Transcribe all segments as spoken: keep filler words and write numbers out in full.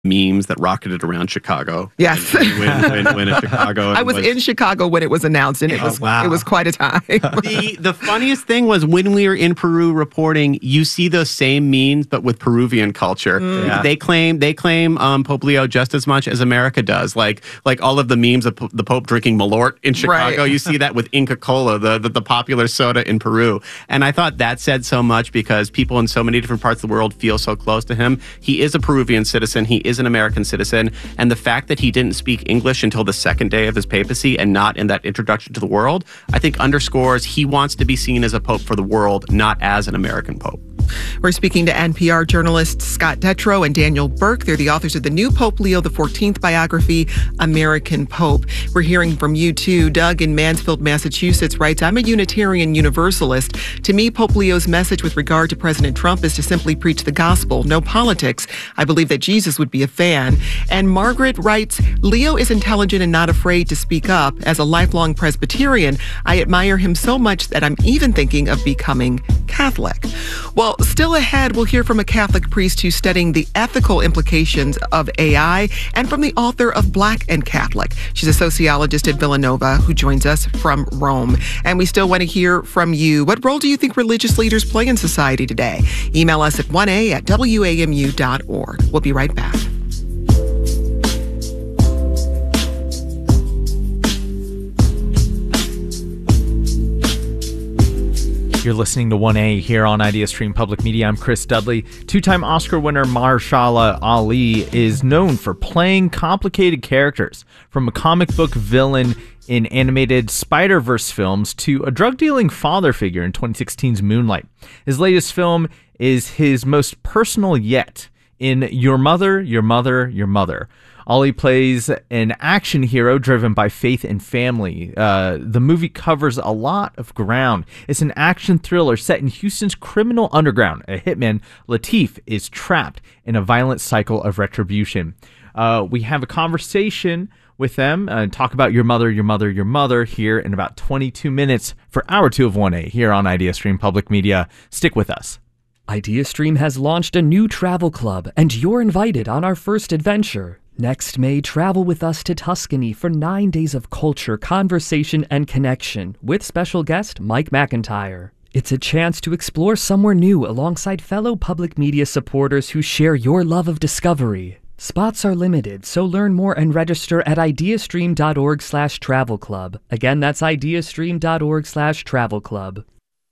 memes that rocketed around Chicago. Yes. When, when, when, when in Chicago. I was, was in Chicago when it was announced, and it was oh, wow. it was quite a time. the The funniest thing was when we were in Peru reporting, you see those same memes, but with Peruvian culture. Mm. Yeah. They claim they claim um, Pope Leo just as much as America does. Like like all of the memes of the Pope drinking Malort in Chicago, right. You see that with Inca Kola, the, the the popular soda in Peru. And I thought that said so much because people in so many different parts of the world feel so close to him. He is a Peruvian citizen. He is an American citizen. And the fact that he didn't speak English until the second day of his papacy and not in that introduction to the world, I think underscores he wants to be seen as a pope for the world, not as an American pope. We're speaking to N P R journalists Scott Detrow and Daniel Burke. They're the authors of the new Pope Leo the fourteenth biography, American Pope. We're hearing from you too. Doug in Mansfield, Massachusetts writes, I'm a Unitarian Universalist. To me, Pope Leo's message with regard to President Trump is to simply preach the gospel, no politics. I believe that Jesus would be a fan. And Margaret writes, Leo is intelligent and not afraid to speak up. As a lifelong Presbyterian, I admire him so much that I'm even thinking of becoming Catholic. Well, still ahead, we'll hear from a Catholic priest who's studying the ethical implications of A I, and from the author of Black and Catholic. She's a sociologist at Villanova who joins us from Rome. And we still want to hear from you. What role do you think religious leaders play in society today? Email us at one a at w a m u dot org. We'll be right back. You're listening to one A here on IdeaStream Public Media. I'm Chris Dudley. Two-time Oscar winner Mahershala Ali is known for playing complicated characters, from a comic book villain in animated Spider-Verse films to a drug-dealing father figure in twenty sixteen's Moonlight. His latest film is his most personal yet, in Your Mother, Your Mother, Your Mother. Ali plays an action hero driven by faith and family. Uh, the movie covers a lot of ground. It's an action thriller set in Houston's criminal underground. A hitman, Latif, is trapped in a violent cycle of retribution. Uh, we have a conversation with them and talk about Your Mother, Your Mother, Your Mother here in about twenty-two minutes for hour two of one A here on IdeaStream Public Media. Stick with us. IdeaStream has launched a new travel club, and you're invited on our first adventure. Next May, travel with us to Tuscany for nine days of culture, conversation, and connection with special guest Mike McIntyre. It's a chance to explore somewhere new alongside fellow public media supporters who share your love of discovery. Spots are limited, so learn more and register at ideastream.org slash travel club. Again, that's ideastream.org slash travel club.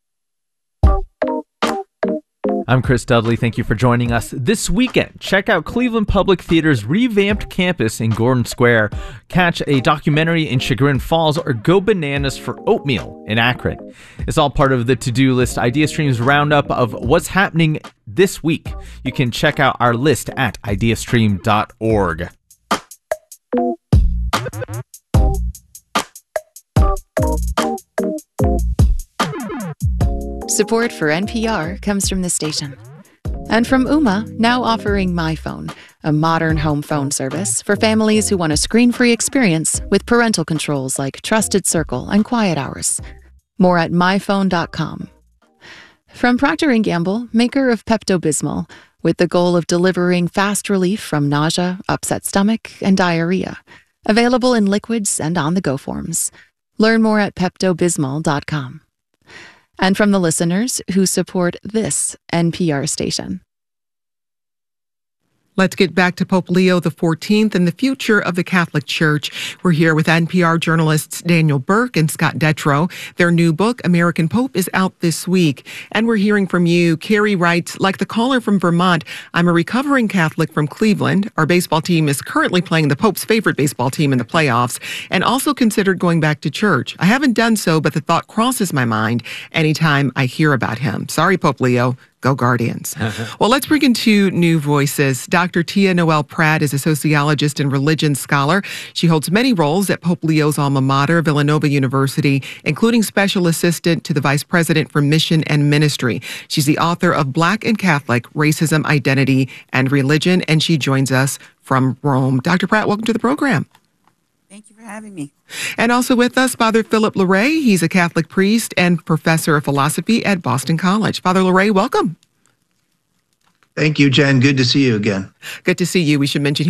I'm Chris Dudley. Thank you for joining us this weekend. Check out Cleveland Public Theater's revamped campus in Gordon Square. Catch a documentary in Chagrin Falls, or go bananas for oatmeal in Akron. It's all part of the to-do list, IdeaStream's roundup of what's happening this week. You can check out our list at ideastream dot org. Support for N P R comes from this station. And from Ooma, now offering MyPhone, a modern home phone service for families who want a screen-free experience with parental controls like Trusted Circle and Quiet Hours. More at my phone dot com. From Procter and Gamble, maker of Pepto-Bismol, with the goal of delivering fast relief from nausea, upset stomach, and diarrhea. Available in liquids and on-the-go forms. Learn more at pepto bismol dot com. And from the listeners who support this N P R station. Let's get back to Pope Leo the fourteenth and the future of the Catholic Church. We're here with N P R journalists Daniel Burke and Scott Detrow. Their new book, American Pope, is out this week. And we're hearing from you. Carrie writes, like the caller from Vermont, I'm a recovering Catholic from Cleveland. Our baseball team is currently playing the Pope's favorite baseball team in the playoffs, and also considered going back to church. I haven't done so, but the thought crosses my mind anytime I hear about him. Sorry, Pope Leo. Go Guardians. Well, let's bring in two new voices. Doctor Tia Noel Pratt is a sociologist and religion scholar. She holds many roles at Pope Leo's alma mater, Villanova University, including special assistant to the vice president for mission and ministry. She's the author of Black and Catholic, Racism, Identity, and Religion, and she joins us from Rome. Doctor Pratt, welcome to the program. Thank you for having me. And also with us, Father Philip Larray. He's a Catholic priest and professor of philosophy at Boston College. Father Larray, welcome. Thank you, Jen. Good to see you again. Good to see you. We should mention